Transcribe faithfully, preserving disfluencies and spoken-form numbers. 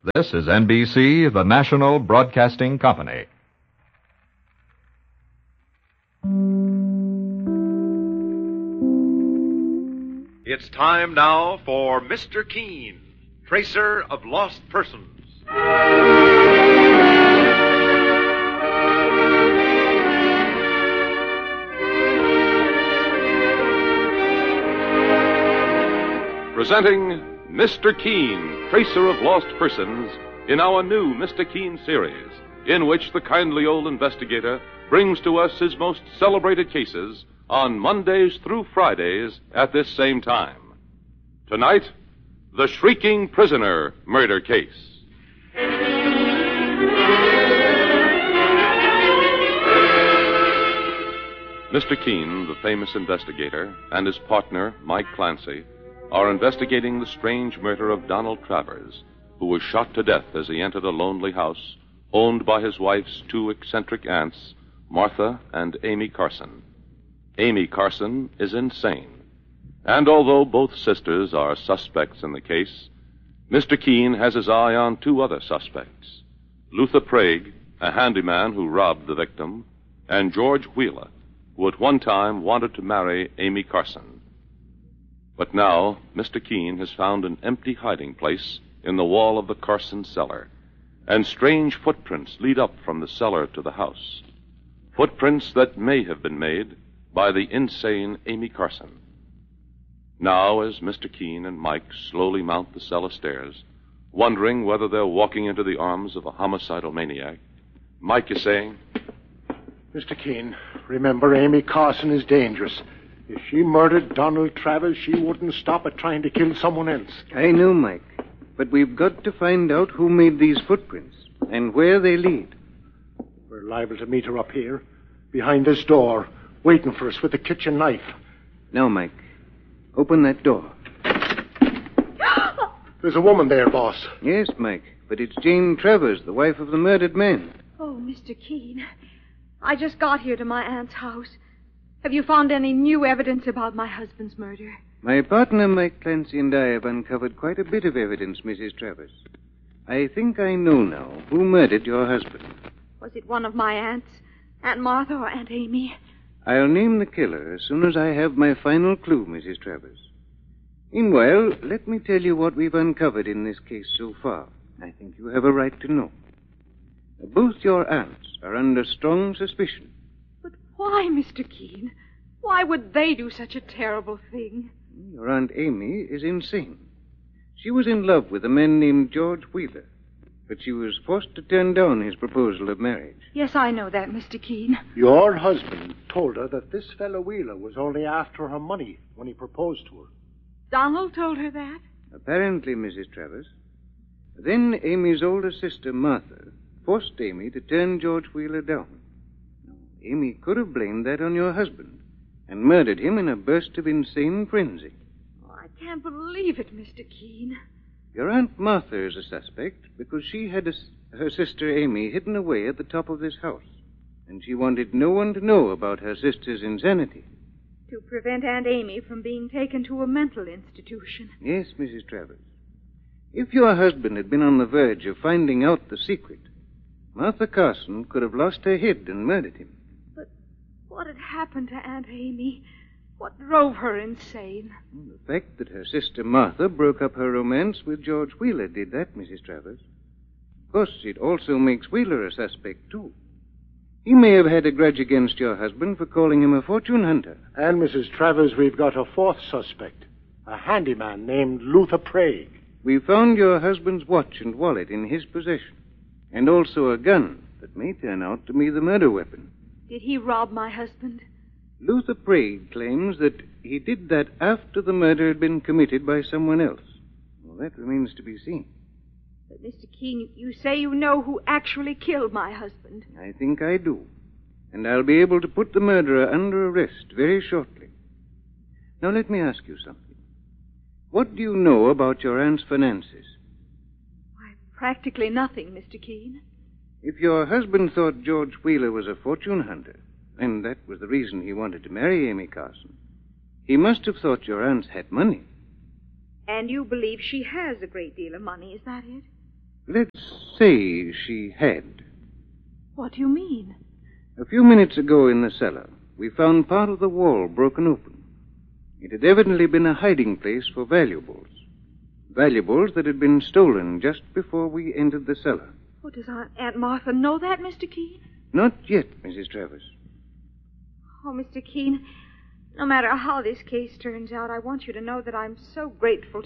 This is N B C, the national broadcasting company. It's time now for Mister Keene, Tracer of Lost Persons. Presenting Mister Keene, Tracer of Lost Persons, in our new Mister Keene series, in which the kindly old investigator brings to us his most celebrated cases on Mondays through Fridays at this same time. Tonight, the Shrieking Prisoner murder case. Mister Keene, the famous investigator, and his partner, Mike Clancy, are investigating the strange murder of Donald Travers, who was shot to death as he entered a lonely house owned by his wife's two eccentric aunts, Martha and Amy Carson. Amy Carson is insane, and although both sisters are suspects in the case, Mister Keene has his eye on two other suspects, Luther Prague, a handyman who robbed the victim, and George Wheeler, who at one time wanted to marry Amy Carson. But now, Mister Keene has found an empty hiding place in the wall of the Carson cellar, and strange footprints lead up from the cellar to the house. Footprints that may have been made by the insane Amy Carson. Now, as Mister Keene and Mike slowly mount the cellar stairs, wondering whether they're walking into the arms of a homicidal maniac, Mike is saying, Mister Keene, remember Amy Carson is dangerous. If she murdered Donald Travers, she wouldn't stop at trying to kill someone else. I know, Mike. But we've got to find out who made these footprints and where they lead. We're liable to meet her up here, behind this door, waiting for us with the kitchen knife. Now, Mike, open that door. There's a woman there, boss. Yes, Mike, but it's Jane Travers, the wife of the murdered man. Oh, Mister Keene, I just got here to my aunt's house. Have you found any new evidence about my husband's murder? My partner, Mike Clancy, and I have uncovered quite a bit of evidence, Missus Travers. I think I know now who murdered your husband. Was it one of my aunts? Aunt Martha or Aunt Amy? I'll name the killer as soon as I have my final clue, Missus Travers. Meanwhile, let me tell you what we've uncovered in this case so far. I think you have a right to know. Both your aunts are under strong suspicion. But why, Mister Keene? Why would they do such a terrible thing? Your Aunt Amy is insane. She was in love with a man named George Wheeler, but she was forced to turn down his proposal of marriage. Yes, I know that, Mister Keene. Your husband told her that this fellow Wheeler was only after her money when he proposed to her. Donald told her that? Apparently, Missus Travers. Then Amy's older sister, Martha, forced Amy to turn George Wheeler down. Amy could have blamed that on your husband and murdered him in a burst of insane frenzy. Oh, I can't believe it, Mister Keene. Your Aunt Martha is a suspect because she had a, her sister Amy hidden away at the top of this house, and she wanted no one to know about her sister's insanity. To prevent Aunt Amy from being taken to a mental institution. Yes, Missus Travers. If your husband had been on the verge of finding out the secret, Martha Carson could have lost her head and murdered him. What had happened to Aunt Amy? What drove her insane? The fact that her sister Martha broke up her romance with George Wheeler did that, Missus Travers. Of course, it also makes Wheeler a suspect, too. He may have had a grudge against your husband for calling him a fortune hunter. And, Missus Travers, we've got a fourth suspect, a handyman named Luther Prague. We found your husband's watch and wallet in his possession, and also a gun that may turn out to be the murder weapon. Did he rob my husband? Luther Prague claims that he did that after the murder had been committed by someone else. Well, that remains to be seen. But, Mister Keene, you say you know who actually killed my husband. I think I do. And I'll be able to put the murderer under arrest very shortly. Now, let me ask you something. What do you know about your aunt's finances? Why, practically nothing, Mister Keene. If your husband thought George Wheeler was a fortune hunter, and that was the reason he wanted to marry Amy Carson, he must have thought your aunt had money. And you believe she has a great deal of money, is that it? let's say she had. What do you mean? A few minutes ago in the cellar, we found part of the wall broken open. It had evidently been a hiding place for valuables. Valuables that had been stolen just before we entered the cellar. Oh, does Aunt, Aunt Martha know that, Mister Keene? Not yet, Missus Travers. Oh, Mister Keene, no matter how this case turns out, I want you to know that I'm so grateful